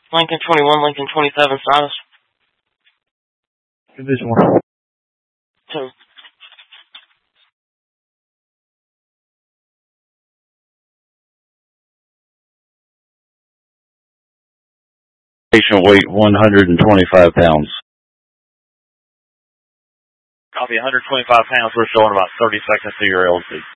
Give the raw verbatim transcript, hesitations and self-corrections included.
Lincoln twenty-one, Lincoln twenty-seven, status. Division one. Two. Patient weight one hundred twenty-five pounds. Copy, one hundred twenty-five pounds. We're showing about thirty seconds to your L C.